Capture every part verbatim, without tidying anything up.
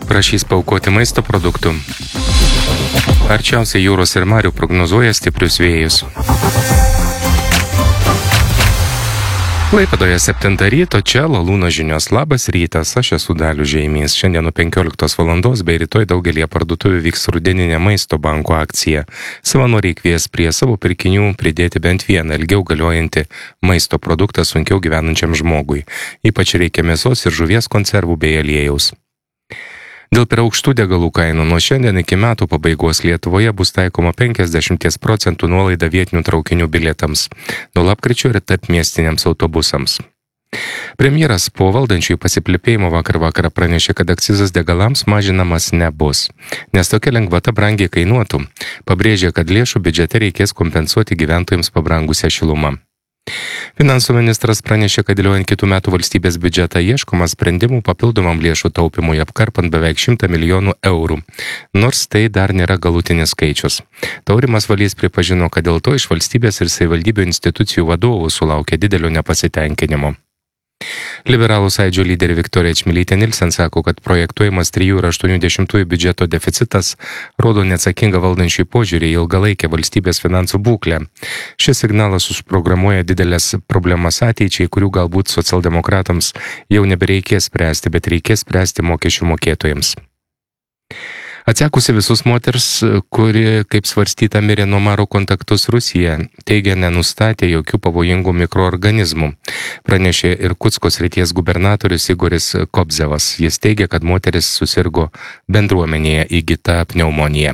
prašys paaukoti maisto produktų. Arčiausiai jūros ir marių prognozuoja stiprius vėjus. Klaipėdoje septintą ryto, čia Lalūno žinios. Labas rytas, aš esu Dalius Žeimys. Šiandien nuo penkioliktos valandos bei rytoj daugelį parduotuvių vyks rudeninė maisto banko akcija. Savanoriai kvies prie savo pirkinių pridėti bent vieną ilgiau galiojantį maisto produktą sunkiau gyvenančiam žmogui. Ypač reikia mėsos ir žuvies konservų bei aliejaus. Dėl per aukštų degalų kainų nuo šiandien iki metų pabaigos Lietuvoje bus taikoma penkiasdešimt procentų nuolaida vietinių traukinių bilietams, nuo lapkričio ir tarpmiestiniams autobusams. Premjeras po valdančiųjų pasiplėpėjimo vakar vakarą pranešė, kad akcizas degalams mažinamas nebus, nes tokia lengvata brangiai kainuotų. Pabrėžė, kad lėšų biudžete reikės kompensuoti gyventojams pabrangusią šilumą. Finansų ministras pranešė, kad dėliojant kitų metų valstybės biudžetą ieškoma sprendimų papildomam lėšų taupimui apkarpant beveik šimtą milijonų eurų, nors tai dar nėra galutinis skaičius. Taurimas Valys pripažino, kad dėl to iš valstybės ir savivaldybių institucijų vadovų sulaukė didelio nepasitenkinimo. Liberalų sąjūdžio lyderė Viktorija Čmilytė Nilsen sako, kad projektuojamas trijų ir aštuonių dešimtųjų biudžeto deficitas rodo neatsakingą valdančiųjų požiūrį į ilgalaikę valstybės finansų būklę. Šis signalas užprogramuoja didelės problemas ateičiai, kurių galbūt socialdemokratams jau nebereikės spręsti, bet reikės spręsti mokesčių mokėtojams. Atsekusi visus moters, kuri, kaip svarstyta, mirė nuo maro kontaktus Rusija, teigia nenustatė jokių pavojingų mikroorganizmų. Pranešė Irkutsko srities gubernatorius Igoris Kobzevas. Jis teigia, kad moteris susirgo bendruomenėje įgyta pneumonija.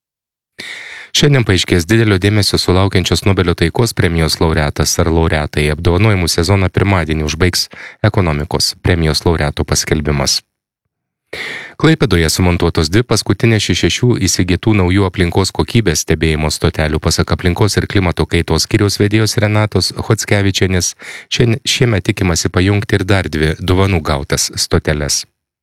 Šiandien paaiškės didelio dėmesio sulaukiančios Nobelio taikos premijos laureatas ar laureatai. Apdovanojimų sezoną pirmadienį užbaigs ekonomikos premijos laureatų paskelbimas. Klaipėdoje sumontuotos dvi paskutinės šešių įsigytų naujų aplinkos kokybės stebėjimo stotelių, pasak aplinkos ir klimato kaitos skyriaus vedėjos Renatos Chockevičienės. Šiemet tikimasi pajungti ir dar dvi dovanų gautas stoteles.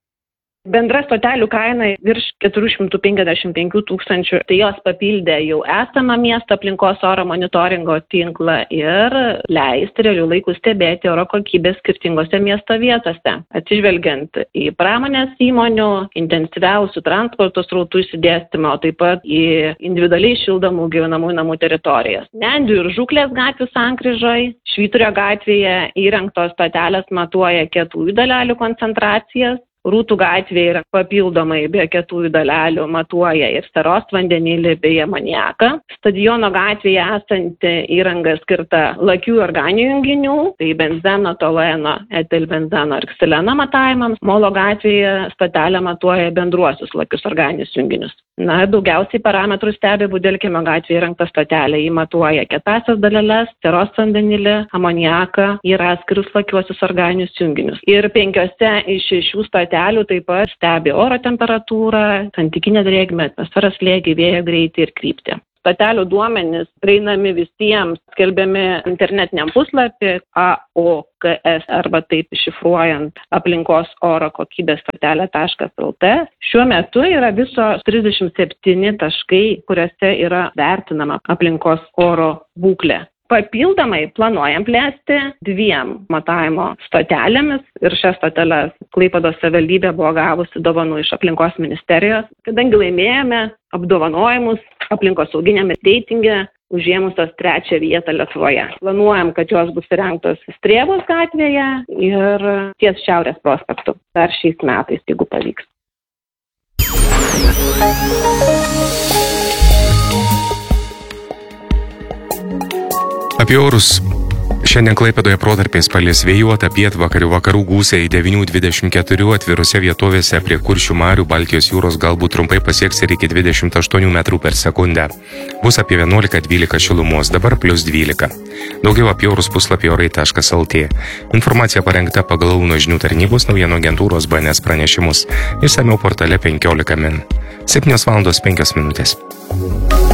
Bendra stotelių kaina virš keturių šimtų penkiasdešimt penkių tūkstančių, tai jos papildė jau esamą miesto aplinkos oro monitoringo tinklą ir leisti realių laikų stebėti oro kokybės skirtingose miesto vietose, atsižvelgiant į pramonės įmonių, intensyviausių transporto srautų išsidėstymą, o taip pat į individualiai šildomų gyvenamųjų namų teritorijas. Nendrių ir Žuklės gatvių sankryžoj, Švyturio gatvėje įrengtos stotelės matuoja kietųjų dalelių koncentracijas. Rūtų gatvėje yra papildomai be kietųjų dalelių matuoja ir seros vandenilį bei amoniaką. Stadiono gatvėje esanti įranga skirta lakių organinių junginių, tai benzeno, tolueno, etilbenzeno ir ksileno matavimams. Molo gatvėje stotelė matuoja bendruosius lakius organinius junginius. Na, daugiausiai parametrų stebi Budelkimio gatvėje įrengta stotelė. Ji matuoja kietąsias daleles, seros vandenilį, amoniaką ir atskirus lakiuosius organinius junginius. Ir penkiose iš šešių stotelių taip pat stebi oro temperatūrą, santykinę drėgmę, atmosferos slėgį, vėjo greitį ir kryptį. Stotelių duomenys prieinami visiems, skelbiami internetiniam puslapį A O K S arba taip šifruojant aplinkos oro kokybės stotelė taškas L T. Šiuo metu yra viso trisdešimt septyni taškai, kuriuose yra vertinama aplinkos oro būklė. Papildomai planuojam plėsti dviem matavimo stotelėmis ir šias stoteles Klaipėdos savivaldybė buvo gavusi dovanų iš aplinkos ministerijos, kadangi laimėjome apdovanojimus aplinkosauginiame reitinge užėmusios trečią vietą Lietuvoje. Planuojam, kad jos bus įrengtos Strėvos gatvėje ir ties Šiaurės prospektu dar šiais metais, jeigu pavyks. Apie orus. Šiandien Klaipėdoje protarpiais palis vėjuota, pietvakarių vakarų gūsiai devynių dvidešimt keturių, atvirose vietovėse prie Kuršių marių Baltijos jūros galbūt trumpai pasieks ir iki dvidešimt aštuonių metrų per sekundę. Bus apie vienuolika dvylika šilumos, dabar plius dvylika. Daugiau apie orus puslapį orai taškas L T. Informacija parengta pagal Lalūno žinių tarnybos naujienų agentūros B N S pranešimus. Išsamiau portale penkiolika min. septynios valandos penkios minutės.